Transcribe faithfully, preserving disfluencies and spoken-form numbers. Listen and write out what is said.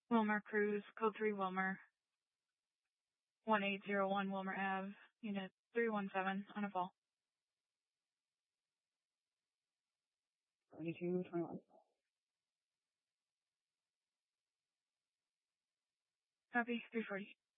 Wilmer Cruz, code three Wilmer, one eight zero one Wilmer Ave, unit three one seven, on a fall. forty-two twenty-one. Copy, three forty.